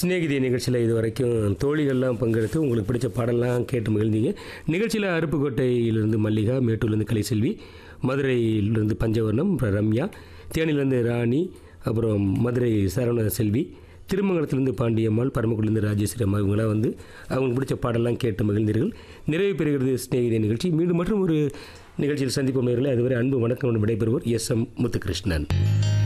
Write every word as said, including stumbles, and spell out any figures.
சிநேகிதி நிகழ்ச்சியில் இது வரைக்கும் தோழிகள்லாம் பங்கெடுத்து உங்களுக்கு பிடிச்ச பாடலாம் கேட்டு மகிழ்ந்தீங்க. நிகழ்ச்சியில் அருப்புக்கோட்டையிலிருந்து மல்லிகா, மேட்டூர்லேருந்து கலைசெல்வி, மதுரையிலிருந்து பஞ்சவர்ணம், அப்புறம் ரம்யா, தேனியிலேருந்து ராணி, அப்புறம் மதுரை சரவண செல்வி, திருமங்கலத்திலேருந்து பாண்டியம்மாள், பரமக்குடிலேருந்து ராஜேஸ்வரி அம்மா, இவங்களாம் வந்து அவங்களுக்கு பிடிச்ச பாடலாம் கேட்டு மகிழ்ந்தீர்கள். நிறைவு பெறுகிறது சிநேகிதி நிகழ்ச்சி. மீண்டும் மற்றும் ஒரு நிகழ்ச்சியில் சந்திப்போம் நேயர்களே. அதுவரை அன்பு வணக்கம் விடைபெறுவோர் எஸ் எம் முத்துகிருஷ்ணன்.